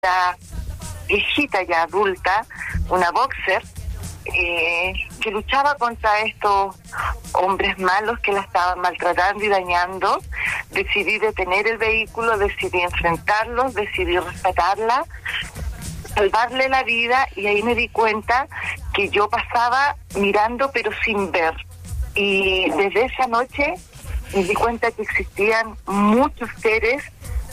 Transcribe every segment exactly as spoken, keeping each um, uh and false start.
viejita ya adulta, una boxer, eh, que luchaba contra estos hombres malos que la estaban maltratando y dañando. Decidí detener el vehículo, decidí enfrentarlos, decidí rescatarla, salvarle la vida, y ahí me di cuenta que yo pasaba mirando pero sin ver. Y desde esa noche me di cuenta que existían muchos seres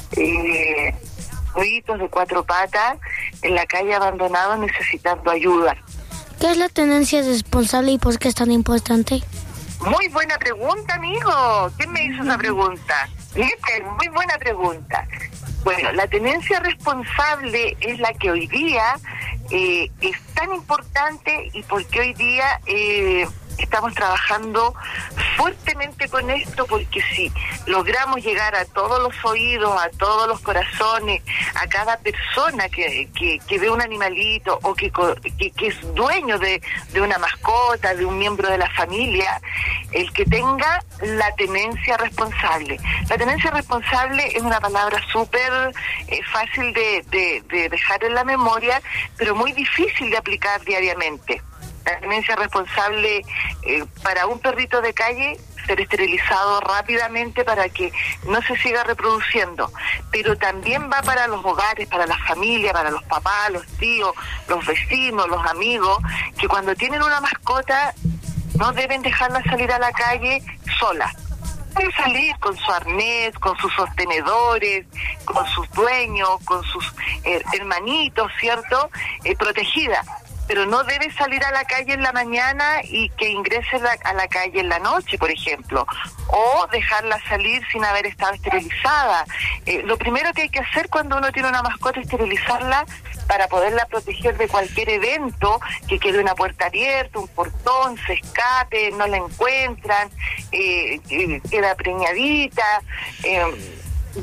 eh, ruidos de cuatro patas en la calle abandonados necesitando ayuda. ¿Qué es la tenencia responsable y por qué es tan importante? Muy buena pregunta, amigo. ¿Quién me hizo esa pregunta? ¿Viste? Muy buena pregunta. Bueno, la tenencia responsable es la que hoy día eh, es tan importante, y porque hoy día eh, estamos trabajando fuertemente con esto, porque si logramos llegar a todos los oídos, a todos los corazones, a cada persona que, que, que ve un animalito o que, que, que es dueño de, de una mascota, de un miembro de la familia, el que tenga la tenencia responsable. La tenencia responsable es una palabra súper eh, fácil de, de, de dejar en la memoria, pero muy difícil de aplicar diariamente. La tenencia responsable eh, para un perrito de calle, ser esterilizado rápidamente para que no se siga reproduciendo, pero también va para los hogares, para las familias, para los papás, los tíos, los vecinos, los amigos, que cuando tienen una mascota no deben dejarla salir a la calle sola. Deben salir con su arnés, con sus sostenedores, con sus dueños, con sus eh, hermanitos, ¿cierto? Eh, protegida. Pero no debe salir a la calle en la mañana y que ingrese la, a la calle en la noche, por ejemplo, o dejarla salir sin haber estado esterilizada. Eh, lo primero que hay que hacer cuando uno tiene una mascota es esterilizarla para poderla proteger de cualquier evento, que quede una puerta abierta, un portón, se escape, no la encuentran, eh, eh, queda preñadita. Eh,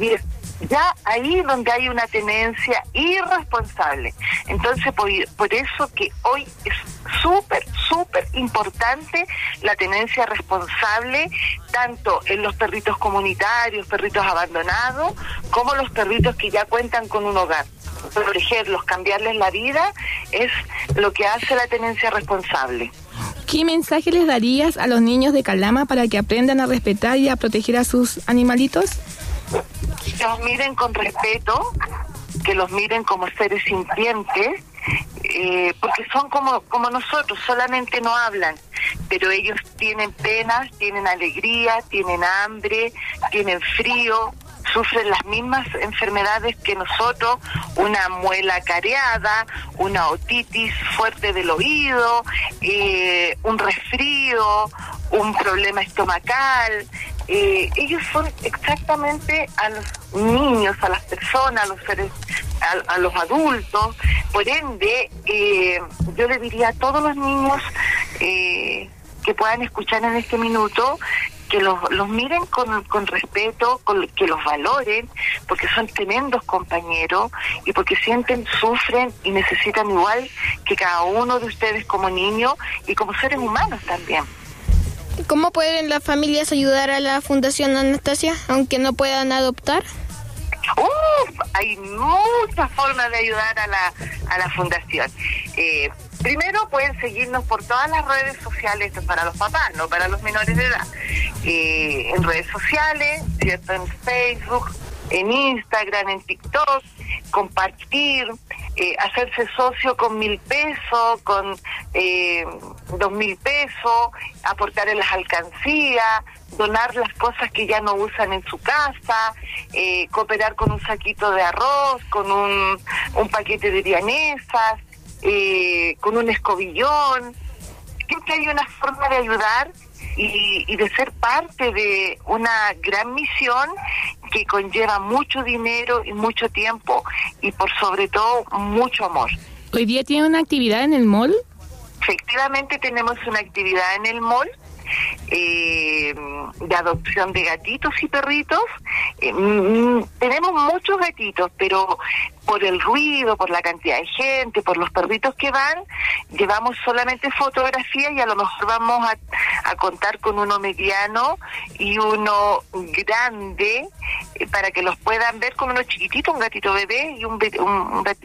ya ahí donde hay una tenencia irresponsable. Entonces, por, por eso que hoy es súper, súper importante la tenencia responsable, tanto en los perritos comunitarios, perritos abandonados, como los perritos que ya cuentan con un hogar. Protegerlos, cambiarles la vida, es lo que hace la tenencia responsable. ¿Qué mensaje les darías a los niños de Calama para que aprendan a respetar y a proteger a sus animalitos? Que los miren con respeto, que los miren como seres sintientes, eh, porque son como, como nosotros, solamente no hablan, pero ellos tienen penas, tienen alegría, tienen hambre, tienen frío, sufren las mismas enfermedades que nosotros, una muela careada, una otitis fuerte del oído, eh, un resfrío, un problema estomacal. Eh, ellos son exactamente a los niños, a las personas, a los seres, a, a los adultos. Por ende, eh, yo le diría a todos los niños eh, que puedan escuchar en este minuto, que los, los miren con, con respeto, con, que los valoren, porque son tremendos compañeros y porque sienten, sufren y necesitan igual que cada uno de ustedes como niños y como seres humanos también. ¿Cómo pueden las familias ayudar a la Fundación Anastasia, aunque no puedan adoptar? Uh, hay muchas formas de ayudar a la, a la fundación. Eh, primero pueden seguirnos por todas las redes sociales, esto es para los papás, no para los menores de edad. Eh, en redes sociales, ¿cierto? En Facebook, en Instagram, en TikTok, compartir, eh, hacerse socio con mil pesos, con eh, dos mil pesos, aportar en las alcancías, donar las cosas que ya no usan en su casa, eh, cooperar con un saquito de arroz, con un, un paquete de vianesas, eh, con un escobillón. Siempre hay una forma de ayudar y, y de ser parte de una gran misión que conlleva mucho dinero y mucho tiempo y por sobre todo mucho amor. ¿Hoy día tiene una actividad en el mall? Efectivamente tenemos una actividad en el mall eh, de adopción de gatitos y perritos. Eh, mm, tenemos muchos gatitos, pero por el ruido, por la cantidad de gente, por los perritos que van, llevamos solamente fotografías y a lo mejor vamos a, a contar con uno mediano y uno grande, eh, para que los puedan ver como unos chiquititos, un gatito bebé y un, be- un, un